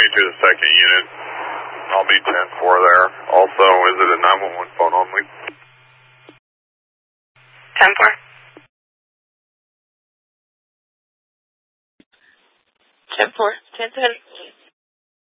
to the second unit. I'll be 10-4 there. Also, is it a 911 phone only? 10-4. 10-4. 10-10.